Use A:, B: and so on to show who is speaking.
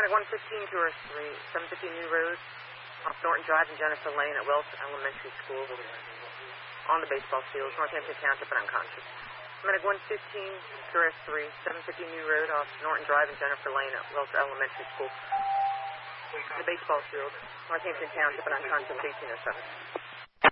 A: Medic 115, tourist 750 New Road, off Norton Drive and Jennifer Lane at Wells Elementary School. On the baseball field, Northampton Township, and unconscious. Medic 115, tourist 750 New Road, off Norton Drive and Jennifer Lane at Wells Elementary School. The baseball field, Northampton Township, and unconscious, 1807.